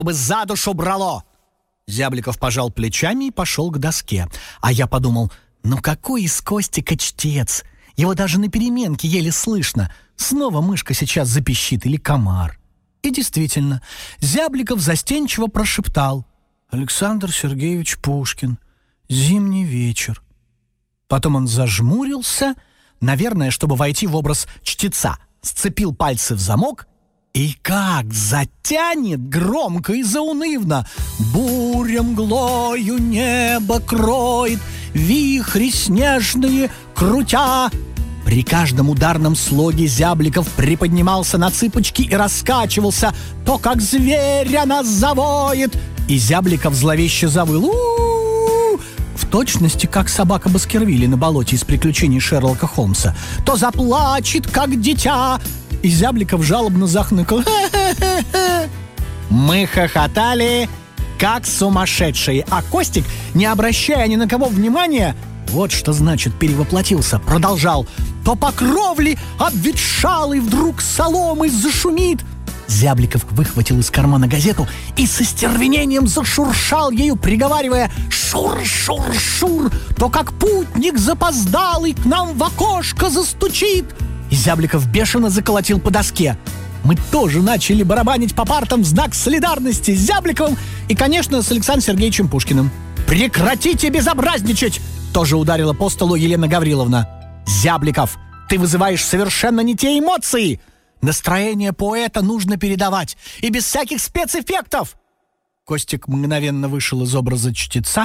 бы за душу брало!» Зябликов пожал плечами и пошел к доске. А я подумал, ну какой из Костика чтец! Его даже на переменке еле слышно. Снова мышка сейчас запищит или комар. И действительно, Зябликов застенчиво прошептал: «Александр Сергеевич Пушкин. Зимний вечер». Потом он зажмурился, наверное, чтобы войти в образ чтеца, сцепил пальцы в замок и как затянет громко и заунывно: «Буря мглою небо кроет, вихри снежные крутя». При каждом ударном слоге Зябликов приподнимался на цыпочки и раскачивался, то как зверь она завоет, и Зябликов зловеще завыл: «У-у-у!» в точности, как собака Баскервилли на болоте из приключений Шерлока Холмса, то заплачет, как дитя, и Зябликов жалобно захныкал: «Хе-хе-хе-хе». Мы хохотали, как сумасшедшие, а Костик, не обращая ни на кого внимания, вот что значит перевоплотился, продолжал: «То по кровле обветшалый вдруг соломой зашумит». Зябликов выхватил из кармана газету и со стервенением зашуршал ею, приговаривая: «Шур-шур-шур, то как путник запоздалый к нам в окошко застучит». И Зябликов бешено заколотил по доске. Мы тоже начали барабанить по партам в знак солидарности с Зябликовым и, конечно, с Александром Сергеевичем Пушкиным. «Прекратите безобразничать!» тоже ударила по столу Елена Гавриловна. «Зябликов, ты вызываешь совершенно не те эмоции! Настроение поэта нужно передавать, и без всяких спецэффектов!» Костик мгновенно вышел из образа чтеца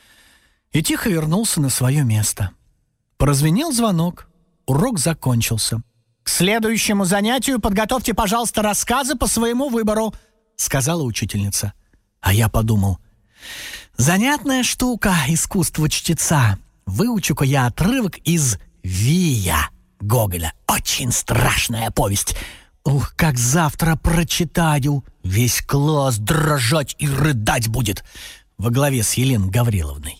и тихо вернулся на свое место. Прозвенел звонок. Урок закончился. «К следующему занятию подготовьте, пожалуйста, рассказы по своему выбору», — сказала учительница. А я подумал: занятная штука искусство чтеца. Выучу-ка я отрывок из «Вия» Гоголя. Очень страшная повесть. Ух, как завтра прочитаю. Весь класс дрожать и рыдать будет. Во главе с Еленой Гавриловной.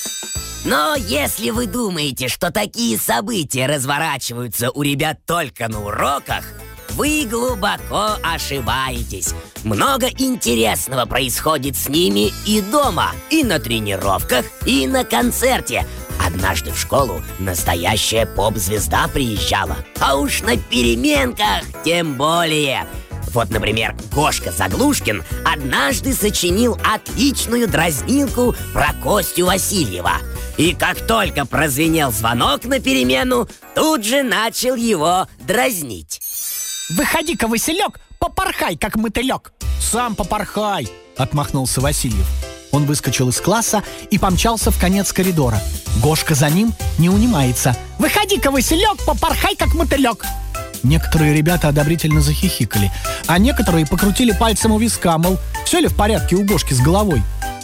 Но если вы думаете, что такие события разворачиваются у ребят только на уроках, вы глубоко ошибаетесь. Много интересного происходит с ними и дома, и на тренировках, и на концерте. Однажды в школу настоящая поп-звезда приезжала, а уж на переменках тем более. Вот, например, Гошка Заглушкин однажды сочинил отличную дразнилку про Костю Васильева. И как только прозвенел звонок на перемену, тут же начал его дразнить. «Выходи-ка, Василек, попорхай, как мотылек!» «Сам попорхай!» — отмахнулся Васильев. Он выскочил из класса и помчался в конец коридора. Гошка за ним не унимается. «Выходи-ка, Василек, попорхай, как мотылек!» Некоторые ребята одобрительно захихикали, а некоторые покрутили пальцем у виска, мол, все ли в порядке у Гошки с головой.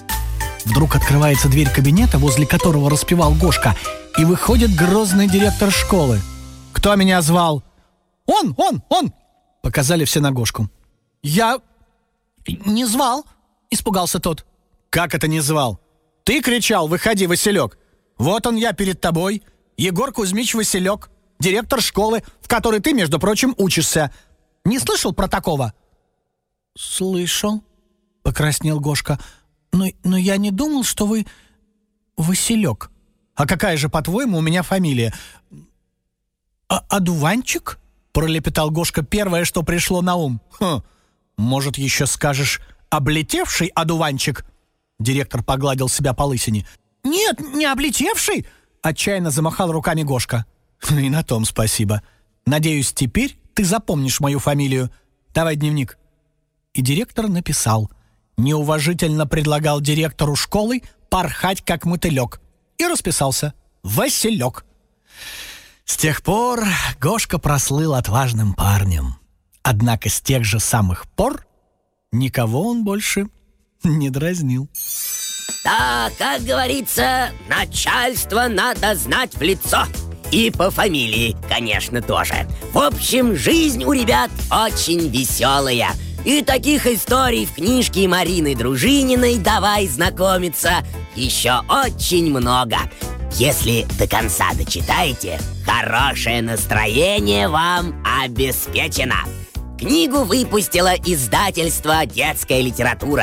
Вдруг открывается дверь кабинета, возле которого распевал Гошка, и выходит грозный директор школы. «Кто меня звал?» «Он!» — показали все на Гошку. «Я не звал», — испугался тот. «Как это не звал? Ты кричал: выходи, Василек! Вот он я перед тобой, Егор Кузьмич Василек, директор школы, в которой ты, между прочим, учишься. Не слышал про такого?» «Слышал», — покраснел Гошка. Но я не думал, что вы Василек. А какая же, по-твоему, у меня фамилия?» «Одуванчик?» — пролепетал Гошка первое, что пришло на ум. «Может, еще скажешь облетевший одуванчик?» Директор погладил себя по лысине. «Нет, не облетевший!» — отчаянно замахал руками Гошка. «И на том спасибо. Надеюсь, теперь ты запомнишь мою фамилию. Давай дневник». И директор написал: неуважительно предлагал директору школы порхать, как мотылек. И расписался: Василек. С тех пор Гошка прослыл отважным парнем. Однако с тех же самых пор никого он больше не дразнил. Да, как говорится, начальство надо знать в лицо. И по фамилии, конечно, тоже. В общем, жизнь у ребят очень веселая. И таких историй в книжке Марины Дружининой «Давай знакомиться» еще очень много. Если до конца дочитаете, хорошее настроение вам обеспечено. Книгу выпустило издательство «Детская литература».